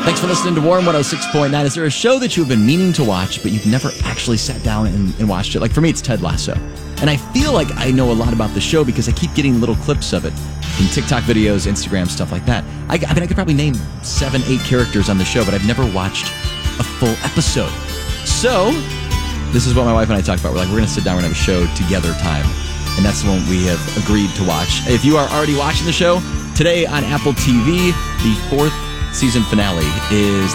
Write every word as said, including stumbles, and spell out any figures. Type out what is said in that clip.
Thanks for listening to Warm one oh six point nine. Is there a show that you've been meaning to watch, but you've never actually sat down and, and watched it? Like for me, it's Ted Lasso. And I feel like I know a lot about the show because I keep getting little clips of it in TikTok videos, Instagram, stuff like that. I, I mean, I could probably name seven, eight characters on the show, but I've never watched a full episode. So, this is what my wife and I talked about. We're like, we're going to sit down, we're going to have a show together time. And that's the one we have agreed to watch. If you are already watching the show, today on Apple T V, the fourth season finale is